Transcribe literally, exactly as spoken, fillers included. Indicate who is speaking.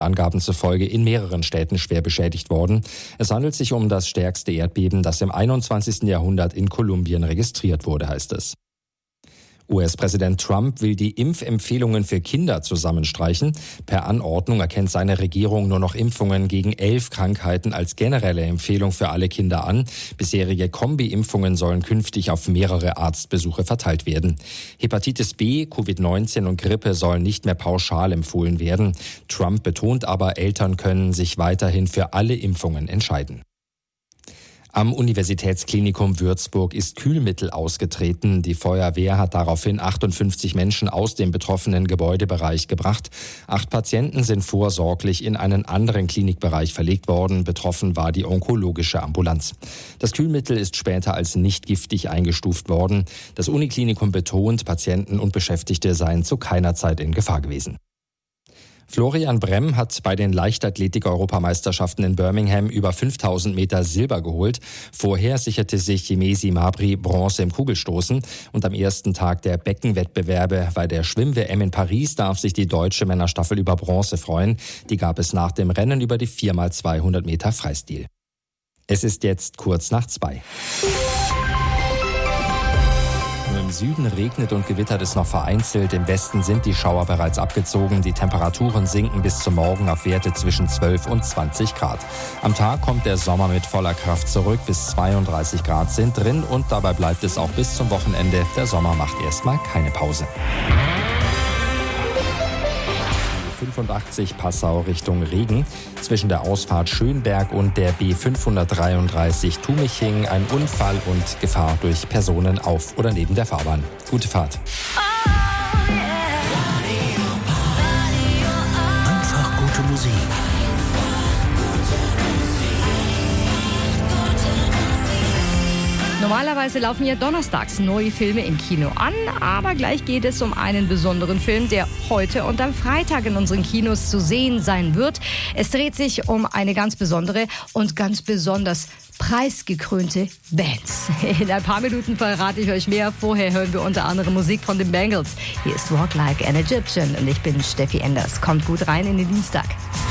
Speaker 1: Angaben zufolge in mehreren Städten schwer beschädigt worden. Es handelt sich um das stärkste Erdbeben, das im einundzwanzigsten Jahrhundert in Kolumbien registriert wurde, heißt es. U S-Präsident Trump will die Impfempfehlungen für Kinder zusammenstreichen. Per Anordnung erkennt seine Regierung nur noch Impfungen gegen elf Krankheiten als generelle Empfehlung für alle Kinder an. Bisherige Kombi-Impfungen sollen künftig auf mehrere Arztbesuche verteilt werden. Hepatitis B, Covid neunzehn und Grippe sollen nicht mehr pauschal empfohlen werden. Trump betont aber, Eltern können sich weiterhin für alle Impfungen entscheiden. Am Universitätsklinikum Würzburg ist Kühlmittel ausgetreten. Die Feuerwehr hat daraufhin achtundfünfzig Menschen aus dem betroffenen Gebäudebereich gebracht. Acht Patienten sind vorsorglich in einen anderen Klinikbereich verlegt worden. Betroffen war die onkologische Ambulanz. Das Kühlmittel ist später als nicht giftig eingestuft worden. Das Uniklinikum betont, Patienten und Beschäftigte seien zu keiner Zeit in Gefahr gewesen. Florian Bremm hat bei den Leichtathletik-Europameisterschaften in Birmingham über fünftausend Meter Silber geholt. Vorher sicherte sich Jimesi Mabry Bronze im Kugelstoßen. Und am ersten Tag der Beckenwettbewerbe bei der Schwimm-W M in Paris darf sich die deutsche Männerstaffel über Bronze freuen. Die gab es nach dem Rennen über die vier mal zweihundert Meter Freistil. Es ist jetzt kurz nach zwei. Im Süden regnet und gewittert es noch vereinzelt. Im Westen sind die Schauer bereits abgezogen. Die Temperaturen sinken bis zum Morgen auf Werte zwischen zwölf und zwanzig Grad. Am Tag kommt der Sommer mit voller Kraft zurück. Bis zweiunddreißig Grad sind drin und dabei bleibt es auch bis zum Wochenende. Der Sommer macht erstmal keine Pause. fünfundachtzig Passau Richtung Regen. Zwischen der Ausfahrt Schönberg und der B fünfhundertdreiunddreißig Tumiching ein Unfall und Gefahr durch Personen auf oder neben der Fahrbahn. Gute Fahrt.
Speaker 2: Einfach gute Musik.
Speaker 3: Normalerweise laufen ja donnerstags neue Filme im Kino an, aber gleich geht es um einen besonderen Film, der heute und am Freitag in unseren Kinos zu sehen sein wird. Es dreht sich um eine ganz besondere und ganz besonders preisgekrönte Band. In ein paar Minuten verrate ich euch mehr. Vorher hören wir unter anderem Musik von den Bangles. Hier ist Walk Like an Egyptian und ich bin Steffi Enders. Kommt gut rein in den Dienstag.